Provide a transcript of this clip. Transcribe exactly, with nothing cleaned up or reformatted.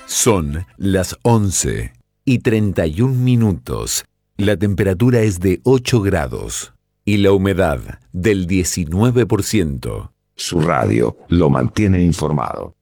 Son las once y treinta y un minutos. La temperatura es de ocho grados y la humedad del diecinueve por ciento. Su radio lo mantiene informado.